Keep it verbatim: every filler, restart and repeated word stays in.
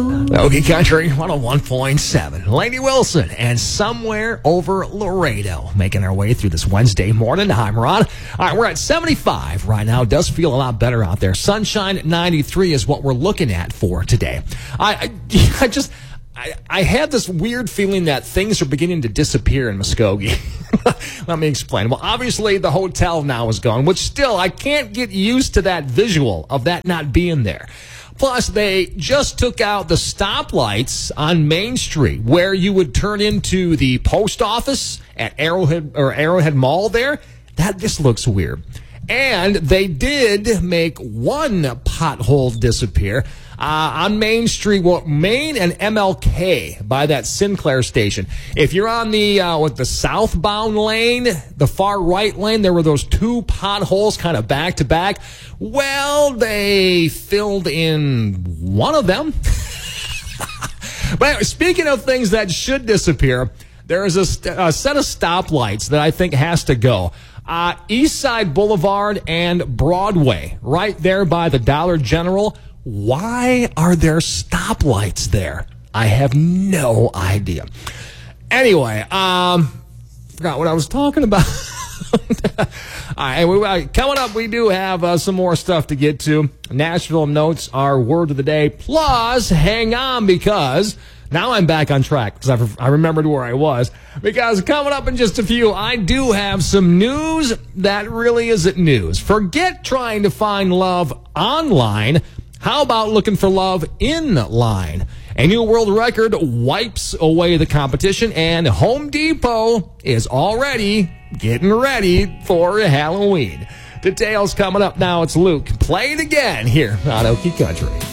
Okie Country one oh one point seven. Lady Wilson and Somewhere Over Laredo. Making our way through this Wednesday morning. I'm Ron. All right, we're at seventy-five right now. It does feel a lot better out there. Sunshine at ninety-three is what we're looking at for today. I, I, I just... I, I had this weird feeling that things are beginning to disappear in Muskogee. Let me explain. Well, obviously the hotel now is gone, which still I can't get used to that visual of that not being there. Plus, they just took out the stoplights on Main Street where you would turn into the post office at Arrowhead or Arrowhead Mall there. That just looks weird. And they did make one pothole disappear uh, on Main Street, well, Main and M L K by that Sinclair station. If you're on the uh, with the southbound lane, the far right lane, there were those two potholes kind of back to back. Well, they filled in one of them. But anyway, speaking of things that should disappear, there is a, st- a set of stoplights that I think has to go. Uh, East Side Boulevard and Broadway, right there by the Dollar General. Why are there stoplights there? I have no idea. Anyway, um, forgot what I was talking about. All right, we, uh, coming up, we do have uh, some more stuff to get to. Nashville Notes, our word of the day. Plus, hang on, because now I'm back on track because I've, I remembered where I was. Because coming up in just a few, I do have some news that really isn't news. Forget trying to find love online. How about looking for love in line? A new world record wipes away the competition, and Home Depot is already getting ready for Halloween. Details coming up now. It's Luke. Play it again here on Okie Country.